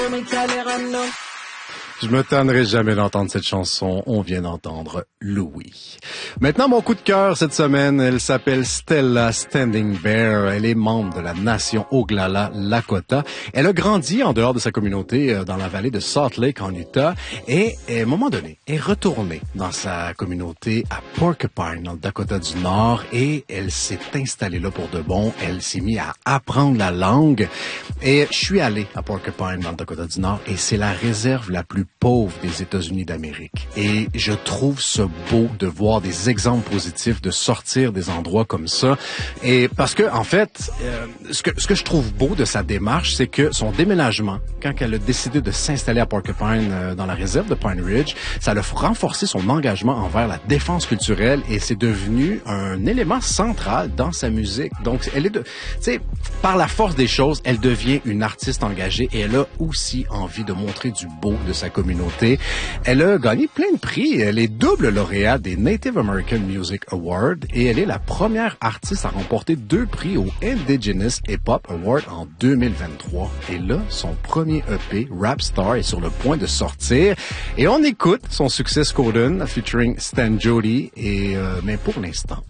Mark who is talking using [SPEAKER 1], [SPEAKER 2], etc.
[SPEAKER 1] Je me tannerai jamais d'entendre cette chanson. On vient d'entendre Louis. Maintenant, mon coup de cœur cette semaine, elle s'appelle Stella Standing Bear. Elle est membre de la nation Oglala Lakota. Elle a grandi en dehors de sa communauté dans la vallée de Salt Lake en Utah et à un moment donné est retournée dans sa communauté à Porcupine dans le Dakota du Nord et elle s'est installée là pour de bon. Elle s'est mise à apprendre la langue et je suis allé à Porcupine dans le Dakota du Nord et c'est la réserve la plus pauvre des États-Unis d'Amérique. Et je trouve ça beau de voir des exemples positifs, de sortir des endroits comme ça. Et parce que, en fait, ce que je trouve beau de sa démarche, c'est que son déménagement, quand elle a décidé de s'installer à Porcupine, dans la réserve de Pine Ridge, ça l'a renforcé son engagement envers la défense culturelle et c'est devenu un élément central dans sa musique. Donc, elle est tu sais, par la force des choses, elle devient une artiste engagée et elle a aussi envie de montrer du beau de sa communauté. Elle a gagné plein de prix. Elle est double lauréate des Native American Music Awards et elle est la première artiste à remporter 2 prix au Indigenous Hip Hop Award en 2023. Et là, son premier EP, Rap Star, est sur le point de sortir. Et on écoute son succès Skoden featuring Stan Jody et mais pour l'instant,